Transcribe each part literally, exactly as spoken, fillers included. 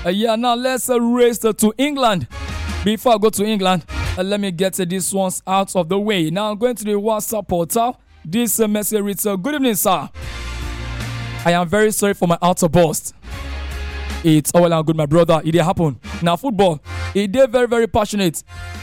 Uh, yeah, now let's uh, race uh, to England. Before I go to England, uh, let me get uh, this ones out of the way. Now I'm going to the WhatsApp portal. This uh, message reads, uh, good evening, sir. I am very sorry for my outburst. It's all well and good, my brother. It did happen. Now football, it did very, very passionate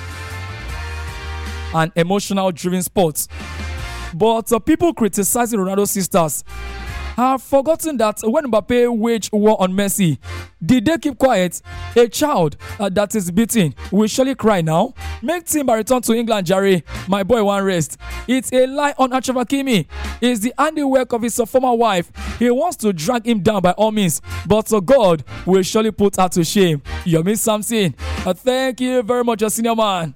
and emotional driven sports. But uh, people criticizing Ronaldo's sisters have forgotten that when Mbappe waged war on Messi, did they keep quiet? A child uh, that is beaten will surely cry now. Make Timber return to England, Jerry. My boy won't rest. It's a lie on Achraf Hakimi. It's the handiwork of his uh, former wife. He wants to drag him down by all means, but uh, God will surely put her to shame. Yomi Samson, uh, thank you very much, uh, senior man.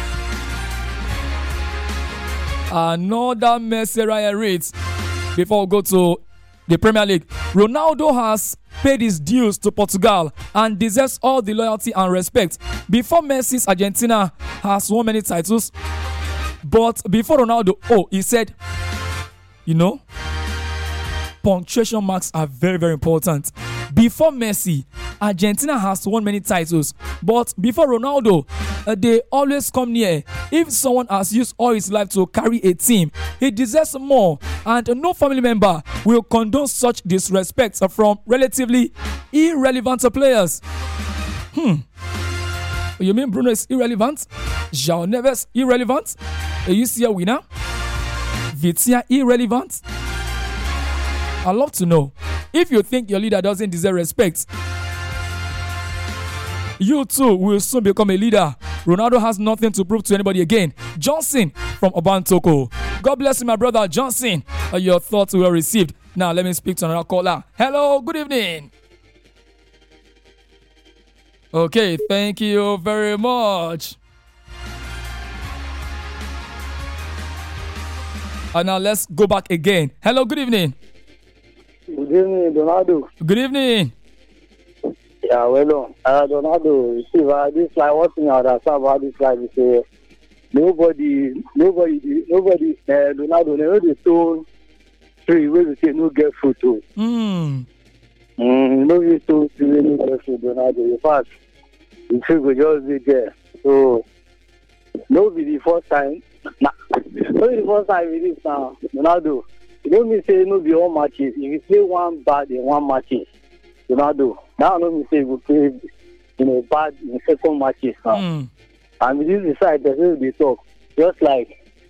Another message I reads before we go to the Premier League. Ronaldo has paid his dues to Portugal and deserves all the loyalty and respect. Before Messi's Argentina has won many titles, but before Ronaldo, oh, he said, you know, punctuation marks are very, very important. Before Messi, Argentina has won many titles, but before Ronaldo, uh, they always come near. If someone has used all his life to carry a team, he deserves more, and no family member will condone such disrespect from relatively irrelevant players. Hmm. You mean Bruno is irrelevant? João Neves irrelevant? You see a winner? Vitinha irrelevant? I'd love to know. If you think your leader doesn't deserve respect, you too will soon become a leader. Ronaldo has nothing to prove to anybody again. Johnson from Obantoko. God bless you, my brother Johnson. Uh, your thoughts were received. Now let me speak to another caller. Hello, good evening. Okay, thank you very much. And now let's go back again. Hello, good evening. Good evening, Donaldo. Good evening. Yeah, well, uh, Donaldo, you see, uh, this like one thing I understand about this life is uh, nobody, nobody, nobody, uh, Donaldo, never the stone tree where they say no get food too. Hmm. Mm, nobody stone tree where no get food, Donaldo. In fact, the tree will just be there. So, no be the first time. Nah, no be the first time it is now, Donaldo. You know me say no be all matches. If you play one bad in one matches, Ronaldo. Now I know me say you play you know bad in second matches now. Mm. And with this side, there's no they talk. Just like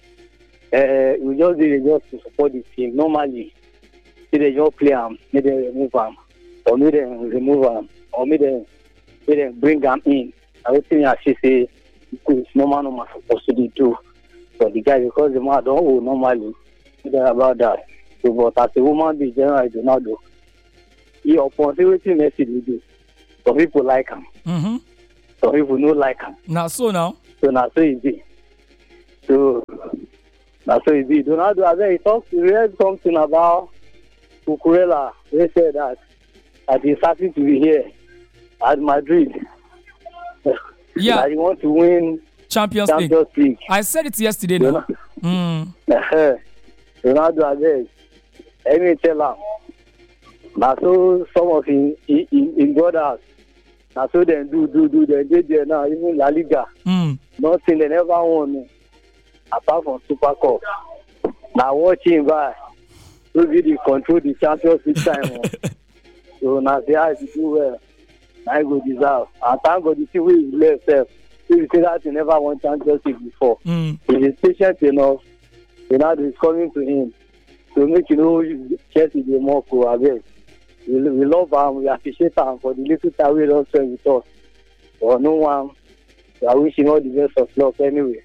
uh, we just did it just to support the team. Normally, if they just play them, maybe they remove them, or maybe they remove them, or maybe they, maybe they bring them in. I would think I should say it's normal, normal supposed to do too. But the guy because the man don't hold normally. About that. So, but as a woman, the general Ronaldo, he upon everything Messi will do. Some people like him. Mm-hmm. Some people don't like him. Now so now. So now so easy. So now so easy. Ronaldo, I bet he talked. He read something about Cucurella. They said that that he's happy to be here at Madrid. Yeah. That he wants to win Champions, Champions League. League. I said it yesterday now. Mm. Ronaldo, I beg. Let me tell him. Now, so some of his, his, his brothers, now so they do, do, do, they did there now, even La Liga. Mm. Nothing, they never won, apart from Super Cup. Now, watching by, so they control the Champions League time. So now they have to do well. I go deserve. And thank God the team will left there. If you say that he never won Champions League before, Mm. if he's patient enough, Ronaldo is coming to him to make you know Chelsea the more cool. I guess we, we love him, we appreciate him for the little time we don't spend with us. But no one, I wish him all the best of luck anyway.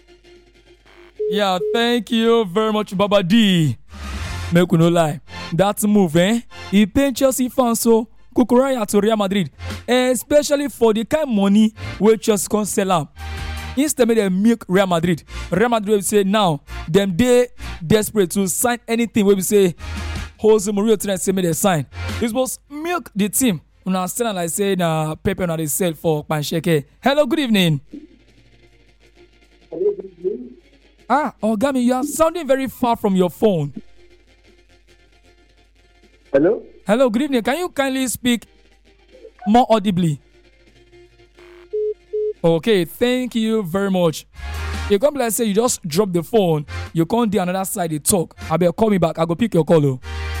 Yeah, thank you very much, Baba D. Make you no lie. That move, eh? He paid Chelsea fans so Cucurella to Real Madrid, especially for the kind of money we just can sell am. Instead, they milk Real Madrid. Real Madrid will say now, them they desperate to sign anything. We will say, Jose Mourinho trying to say me they sign. It was milk the team. When I stand like say na Pepe na they sell for Pansheke. Hello, good evening. Hello, good evening. Ah, Ogami, you are sounding very far from your phone. Hello. Hello, good evening. Can you kindly speak more audibly. Okay, thank you very much. You come like say you just drop the phone, you come the another side they talk. I better call me back. I go pick your call. Oh.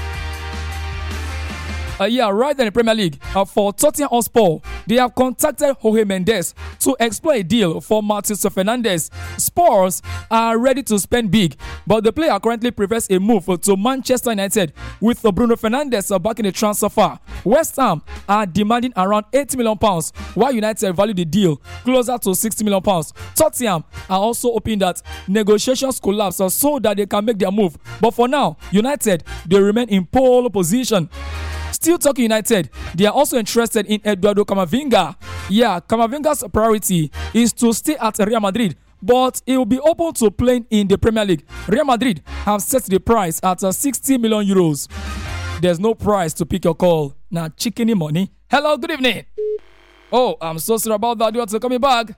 Uh, yeah, right in the Premier League, uh, for Tottenham Hotspur, they have contacted Jorge Mendes to explore a deal for Matheus Fernandes. Spurs are ready to spend big, but the player currently prefers a move to Manchester United with Bruno Fernandes uh, back in the transfer far. West Ham are demanding around eighty million pounds, while United value the deal closer to sixty million pounds. Tottenham are also hoping that negotiations collapse uh, so that they can make their move. But for now, United, they remain in pole position. Still talking United, they are also interested in Eduardo Camavinga. Yeah, Camavinga's priority is to stay at Real Madrid, but he will be open to playing in the Premier League. Real Madrid have set the price at uh, sixty million euros. There's no price to pick your call. Now, chickeny money. Hello, good evening. Oh, I'm so sorry about that. You want to call me back?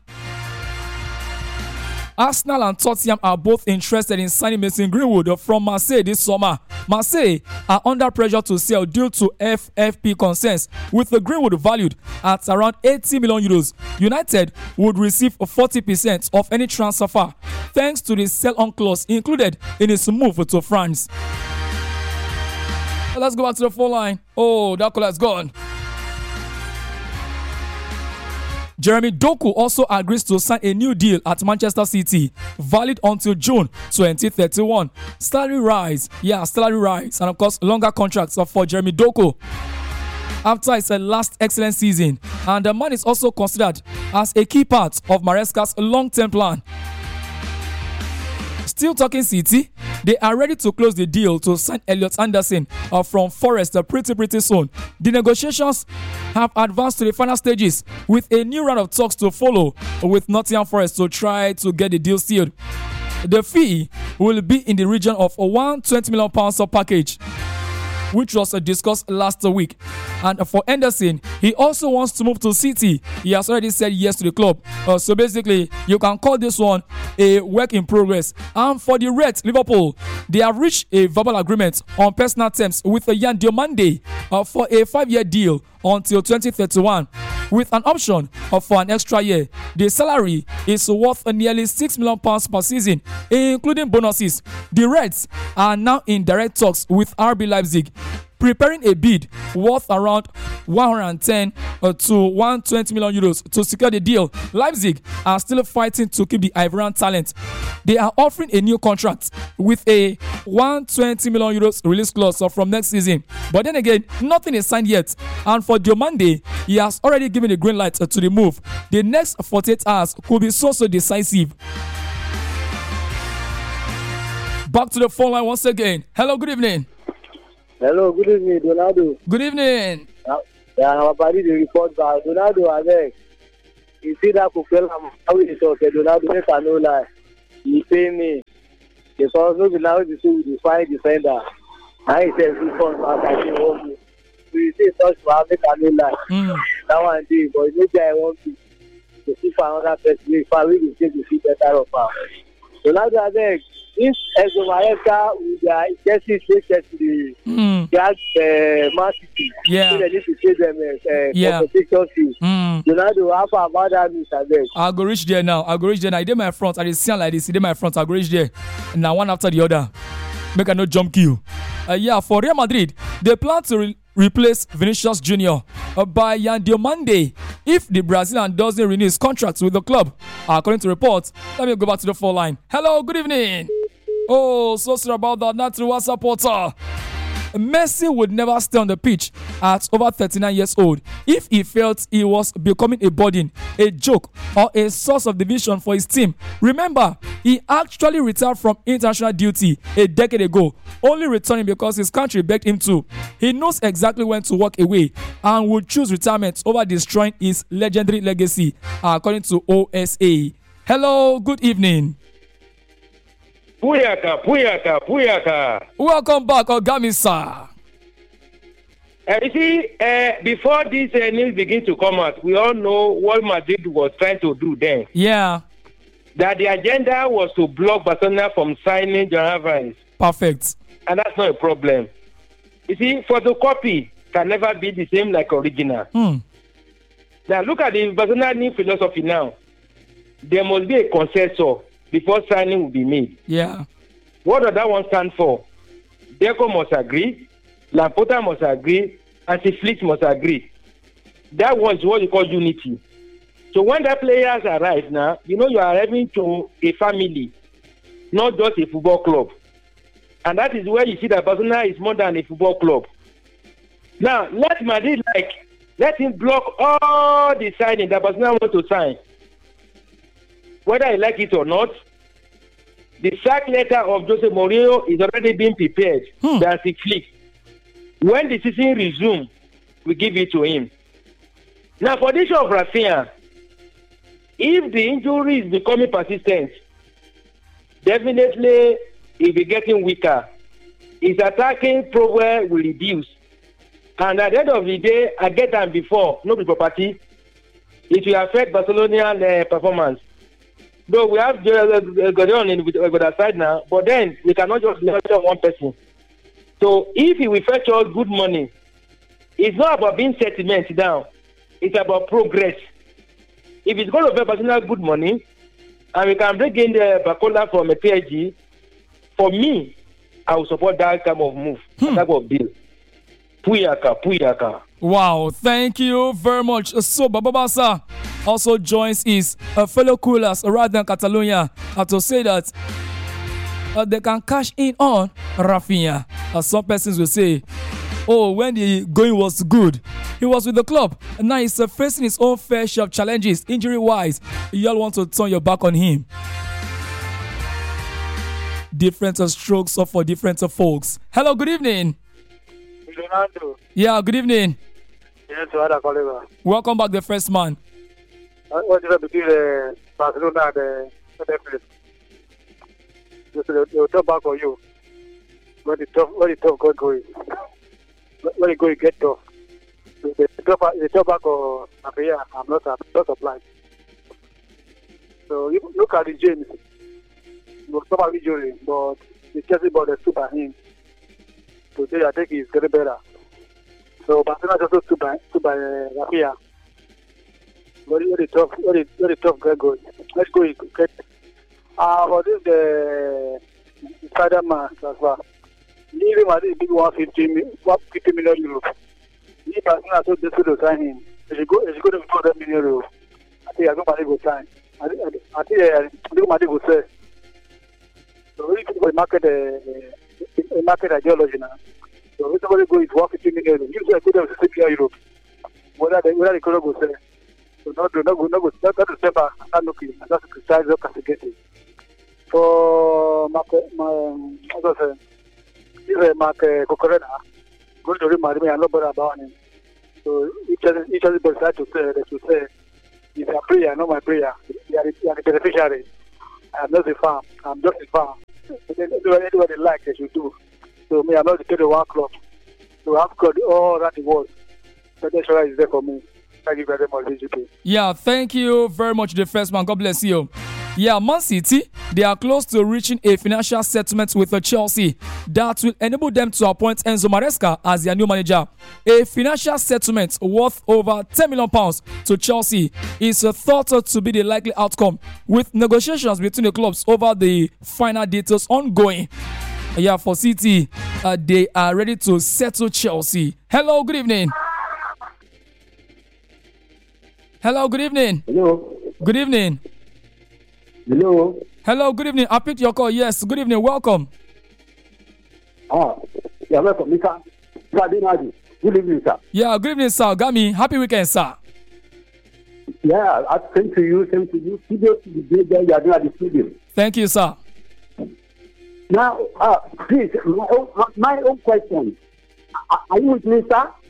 Arsenal and Tottenham are both interested in signing Mason Greenwood from Marseille this summer. Marseille are under pressure to sell due to F F P concerns, with the Greenwood valued at around eighty million euros. United would receive forty percent of any transfer thanks to the sell-on clause included in his move to France. Let's go back to the phone line. Oh, that call has gone. Jeremy Doku also agrees to sign a new deal at Manchester City, valid until June twenty thirty-one. Salary rise, yeah, salary rise, and of course, longer contracts for Jeremy Doku after his last excellent season. And the man is also considered as a key part of Maresca's long-term plan. Still talking City, they are ready to close the deal to sign Elliot Anderson uh, from Forest uh, pretty pretty soon. The negotiations have advanced to the final stages, with a new round of talks to follow with Nottingham Forest to try to get the deal sealed. The fee will be in the region of one hundred twenty million pounds of package, which was uh, discussed last week. And for Anderson, he also wants to move to City. He has already said yes to the club. Uh, so basically, you can call this one a work in progress. And for the Reds, Liverpool, they have reached a verbal agreement on personal terms with Yan Diomande uh, for a five-year deal until twenty thirty-one, with an option uh, for an extra year. The salary is worth uh, nearly six million pounds per season, including bonuses. The Reds are now in direct talks with R B Leipzig, preparing a bid worth around one hundred ten uh, to one hundred twenty million euros to secure the deal. Leipzig are still fighting to keep the Ivorian talent. They are offering a new contract with a one hundred twenty million euros release clause from next season. But then again, nothing is signed yet. And for Diomande, he has already given the green light uh, to the move. The next forty-eight hours could be so so decisive. Back to the phone line once again. Hello, good evening. Hello, good evening, Donaldo. Good evening. Uh, yeah, our body the report back. Donaldo, I beg. You see that Kufel, how we talk, Donaldo, make I no lie. He pay me. Because no be now the two the fine defender. I said two funds back I didn't want me. So you say touch for make I no lie. Mm. That one day, but maybe I want to to see for another person. If I really take the fee better of her. Donaldo, I beg. If Enzo Maresca with their Chelsea take to the Mm. Jack uh, Man City, Yeah. so they need to pay them uh, uh, Yeah. compensation fee. Mm. Donaldo, how far about that, Mister Beck? I'll go reach there now. I'll go reach there now. I did my front. I did see like this. I did my front. I'll go reach there. Now one after the other. Make a no jump kill. Uh, yeah, for Real Madrid, they plan to re- replace Vinicius Junior uh, by Yan Diomande if the Brazilian doesn't renew his contract with the club. Uh, according to reports, let me go back to the phone line. Hello, good evening. Oh, so sorry about that. Not through WhatsApp portal. Messi would never stay on the pitch at over thirty-nine years old if he felt he was becoming a burden, a joke, or a source of division for his team. Remember, he actually retired from international duty a decade ago, only returning because his country begged him to. He knows exactly when to walk away and would choose retirement over destroying his legendary legacy, according to O S A. Hello, good evening. Puyaka, Puyaka, Puyaka. Welcome back, Ogami sir. Uh, you see, uh, before this uh, news begins to come out, we all know what Madrid was trying to do then. Yeah. That the agenda was to block Barcelona from signing Julian Alvarez. Perfect. And that's not a problem. You see, photocopy can never be the same like original. Hmm. Now look at the Barcelona new philosophy now. There must be a consensus before signing will be made. Yeah. What does that one stand for? Deco must agree, Laporta must agree, and Flick must agree. That was what you call unity. So when the players arrive now, you know you are arriving to a family, not just a football club. And that is where you see that Barcelona is more than a football club. Now, let Madrid like, let him block all the signing that Barcelona want to sign. Whether I like it or not, the sack letter of Jose Mourinho is already being prepared. Hmm. That's the Flick. When the season resumes, we give it to him. Now, for this of Rafinha, if the injury is becoming persistent, definitely he'll be getting weaker. His attacking power will reduce. And at the end of the day, I get them before, no be property, it will affect Barcelonian uh, performance. Though we have uh, got on in with uh, side now, but then we cannot just leave on one person. So if he will fetch us good money, it's not about being sentiment down. It's about progress. If it's going to pay Barcelona good money, and we can bring in the Bacola from a P S G, for me, I will support that kind of move, Hmm. that type of deal. Puyaka, Puyaka. Wow, thank you very much. So, Bababasa also joins his uh, fellow coolers right now in Catalonia uh, to say that uh, they can cash in on Rafinha. Uh, some persons will say, oh, when the going was good, he was with the club. And now he's uh, facing his own fair share of challenges, injury-wise. You all want to turn your back on him. Different uh, strokes uh, for different uh, folks. Hello, good evening. Leonardo. Yeah, good evening. Yes, what I call it. Welcome back, the first man. What is it between the Barcelona and the Netflix? Just they will talk back on you. When the tough, when the tough God going, when you go, you get tough. So they talk back, they talk back on Rafinha. I'm not, I'm not obliged. So you look at the James. He was probably injury, but the Chelsea ball is super him. Today I think he's getting better. So Barcelona also stood by, stood by uh, Rafinha. Very, very tough, very, very tough guy going. Let's go, get. Uh, for this, the Spider-Man transfer. Leave him at this big one hundred fifty million euros. Leave Barcelona so they should sign him. If you go, if you go to two hundred million euros, I think I don't Madrid will sign. I think, I think, I think Madrid will sell. So we people market uh, market ideology now. So if somebody go is one hundred fifty million euros, usually I go there with sixty million euros. Whether the whether the color go sell. So not to not go not go not to step back and look in, just to criticize or castigate it. For Mark, my what was it? This is Mark Cucurella going to remind me a lot about him. So each other each other decide to say that to say it's a prayer, not my prayer. You are the beneficiary. I'm not a farm. I'm just a farm. Anybody like they should do. So me, I'm not the the one club. So I've got all around the world. So that's why it's there for me. Thank you very much, V G P. Yeah, thank you very much, the first man. God bless you. Yeah, Man City, they are close to reaching a financial settlement with the Chelsea that will enable them to appoint Enzo Maresca as their new manager. A financial settlement worth over ten million pounds to Chelsea is thought to be the likely outcome, with negotiations between the clubs over the final details ongoing. Yeah, for City, uh, they are ready to settle Chelsea. Hello, good evening. Hello, good evening. Hello. Good evening. Hello. Hello, good evening. I picked your call. Yes, good evening. Welcome. Ah, yeah, welcome, Mister Ferdinand. Good evening, sir. Yeah, good evening, sir. Gami, happy weekend, sir. Yeah, I same to you, same to you. Studio to the day there, you are doing at the studio. Thank you, sir. Now, uh, please, my own, my own question. Are you with me, sir?